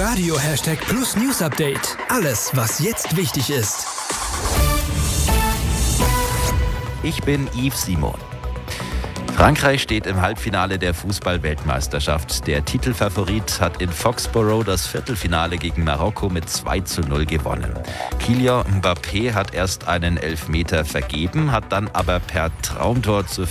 Radio #Plus News Update. Alles, was jetzt wichtig ist. Ich bin Yves Simon. Frankreich steht im Halbfinale der Fußball-Weltmeisterschaft. Der Titelfavorit hat in Foxborough das Viertelfinale gegen Marokko mit 2:0 gewonnen. Kylian Mbappé hat erst einen Elfmeter vergeben, hat dann aber per Traumtor zur